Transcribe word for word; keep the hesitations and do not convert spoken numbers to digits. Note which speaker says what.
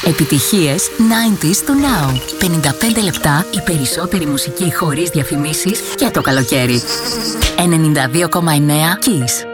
Speaker 1: Επιτυχίες ενενήντα του Now. πενήντα πέντε λεπτά η περισσότερη μουσική χωρίς διαφημίσεις για το καλοκαίρι. ενενήντα δύο κόμμα εννέα Kiss.